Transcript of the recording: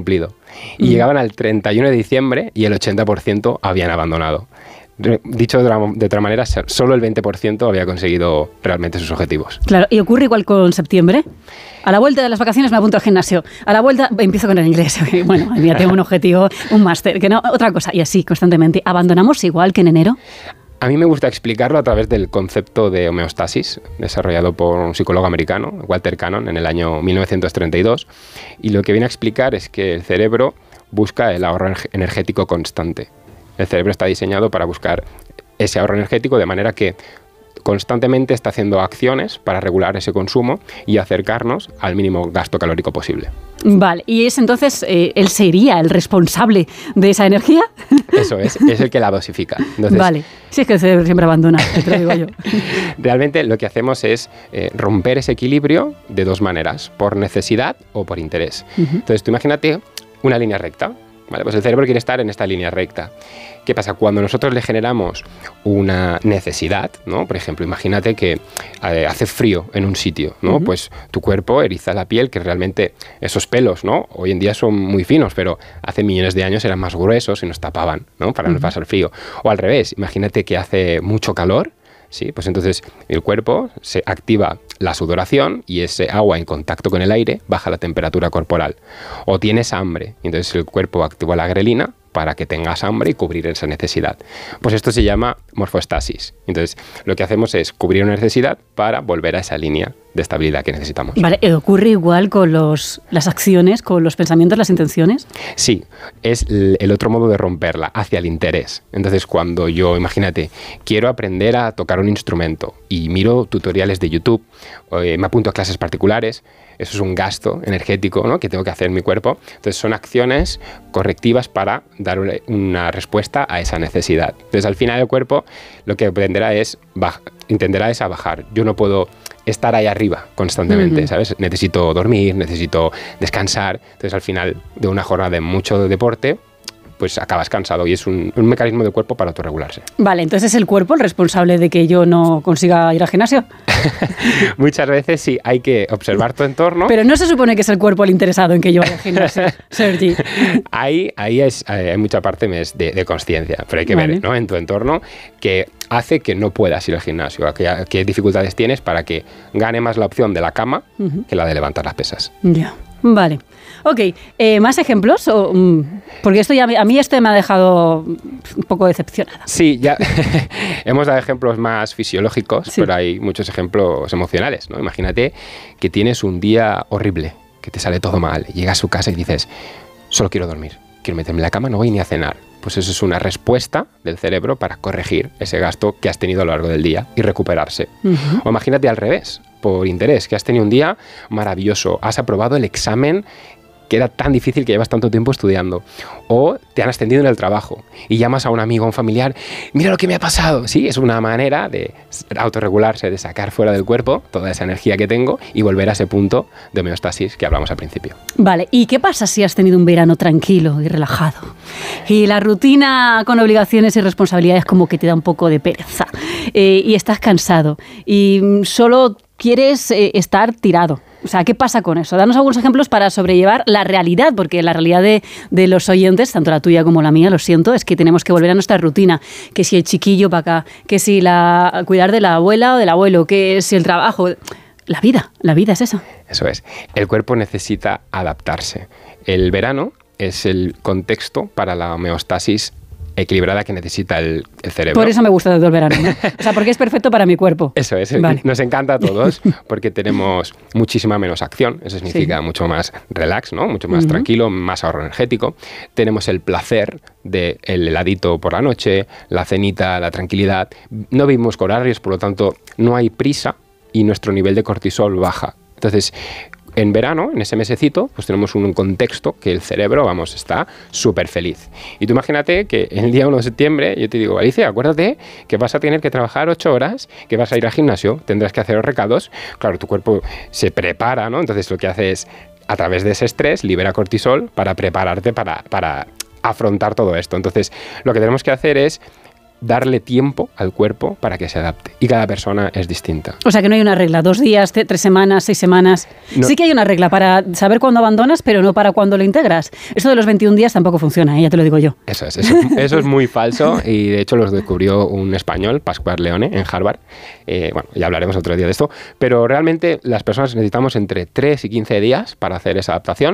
cumplido. Y llegaban al 31 de diciembre y el 80% habían abandonado. Dicho de otra manera, solo el 20% había conseguido realmente sus objetivos. Claro, y ocurre igual con septiembre. A la vuelta de las vacaciones me apunto al gimnasio. A la vuelta empiezo con el inglés. Bueno, ya tengo un objetivo, un máster, que no, otra cosa. Y así, constantemente. ¿Abandonamos igual que en enero? A mí me gusta explicarlo a través del concepto de homeostasis, desarrollado por un psicólogo americano, Walter Cannon, en el año 1932. Y lo que viene a explicar es que el cerebro busca el ahorro energético constante. El cerebro está diseñado para buscar ese ahorro energético de manera que constantemente está haciendo acciones para regular ese consumo y acercarnos al mínimo gasto calórico posible. Vale, y es entonces, ¿él sería el responsable de esa energía? Eso es el que la dosifica. Entonces, vale, si es que el cerebro siempre abandona, te lo digo yo. Realmente lo que hacemos es romper ese equilibrio de dos maneras, por necesidad o por interés. Entonces, tú imagínate una línea recta. Vale, pues el cerebro quiere estar en esta línea recta. ¿Qué pasa? Cuando nosotros le generamos una necesidad, ¿no? Por ejemplo, imagínate que hace frío en un sitio, ¿no? Pues tu cuerpo eriza la piel, que realmente esos pelos, ¿no? Hoy en día son muy finos, pero hace millones de años eran más gruesos y nos tapaban, ¿no? Para no pasar frío. O al revés, imagínate que hace mucho calor. Sí, pues entonces el cuerpo se activa la sudoración y ese agua en contacto con el aire baja la temperatura corporal. O tienes hambre, y entonces el cuerpo activa la grelina para que tengas hambre y cubrir esa necesidad. Pues esto se llama morfostasis. Entonces, lo que hacemos es cubrir una necesidad para volver a esa línea de estabilidad que necesitamos. Vale, ¿ocurre igual con las acciones, con los pensamientos, las intenciones? Sí, es el otro modo de romperla, hacia el interés. Entonces, cuando yo, imagínate, quiero aprender a tocar un instrumento y miro tutoriales de YouTube, me apunto a clases particulares, eso es un gasto energético, ¿no? Que tengo que hacer en mi cuerpo. Entonces, son acciones correctivas para dar una respuesta a esa necesidad. Entonces, al final el cuerpo lo que tenderá es a bajar. Yo no puedo estar ahí arriba constantemente, ¿sabes? Necesito dormir, necesito descansar. Entonces, al final de una jornada de mucho deporte, pues acabas cansado y es un mecanismo del cuerpo para autorregularse. Vale, entonces ¿es el cuerpo el responsable de que yo no consiga ir al gimnasio? Muchas veces sí, hay que observar tu entorno. Pero no se supone que es el cuerpo el interesado en que yo vaya al gimnasio, Sergi. Ahí hay mucha parte de consciencia, pero hay que ver, ¿no? En tu entorno que hace que no puedas ir al gimnasio, qué dificultades tienes para que gane más la opción de la cama que la de levantar las pesas. Ya. Vale. Ok, ¿más ejemplos? Porque a mí esto me ha dejado un poco decepcionada. Sí, ya hemos dado ejemplos más fisiológicos, pero hay muchos ejemplos emocionales, ¿no? Imagínate que tienes un día horrible, que te sale todo mal, llegas a su casa y dices, solo quiero dormir, quiero meterme en la cama, no voy ni a cenar. Pues eso es una respuesta del cerebro para corregir ese gasto que has tenido a lo largo del día y recuperarse. O imagínate al revés, por interés, que has tenido un día maravilloso, has aprobado el examen que era tan difícil que llevas tanto tiempo estudiando, o te han ascendido en el trabajo y llamas a un amigo o un familiar, mira lo que me ha pasado. Sí, es una manera de autorregularse, de sacar fuera del cuerpo toda esa energía que tengo y volver a ese punto de homeostasis que hablamos al principio. Vale, ¿y qué pasa si has tenido un verano tranquilo y relajado? Y la rutina con obligaciones y responsabilidades como que te da un poco de pereza, y estás cansado y solo quieres estar tirado. O sea, ¿qué pasa con eso? Danos algunos ejemplos para sobrellevar la realidad, porque la realidad de los oyentes, tanto la tuya como la mía, lo siento, es que tenemos que volver a nuestra rutina. Que si el chiquillo para acá, que si cuidar de la abuela o del abuelo, que si el trabajo. La vida es eso. Eso es. El cuerpo necesita adaptarse. El verano es el contexto para la homeostasis equilibrada que necesita el cerebro. Por eso me gusta el verano, ¿no? O sea, porque es perfecto para mi cuerpo. Eso es. Vale. Nos encanta a todos porque tenemos muchísima menos acción. Eso significa mucho más relax, ¿no? Mucho más tranquilo, más ahorro energético. Tenemos el placer del heladito por la noche, la cenita, la tranquilidad. No vivimos con horarios, por lo tanto, no hay prisa y nuestro nivel de cortisol baja. Entonces, en verano, en ese mesecito, pues tenemos un contexto que el cerebro, está súper feliz. Y tú imagínate que el día 1 de septiembre yo te digo, Alicia, acuérdate que vas a tener que trabajar 8 horas, que vas a ir al gimnasio, tendrás que hacer los recados. Claro, tu cuerpo se prepara, ¿no? Entonces lo que hace es, a través de ese estrés, libera cortisol para prepararte para afrontar todo esto. Entonces, lo que tenemos que hacer es darle tiempo al cuerpo para que se adapte. Y cada persona es distinta. O sea que no hay una regla, 2 días, 3 semanas, 6 semanas. No. Sí que hay una regla para saber cuándo abandonas, pero no para cuándo lo integras. Eso de los 21 días tampoco funciona, ya te lo digo yo. Eso es muy falso y de hecho lo descubrió un español, Pasquale Leone, en Harvard. Bueno, ya hablaremos otro día de esto, pero realmente las personas necesitamos entre 3 y 15 días para hacer esa adaptación.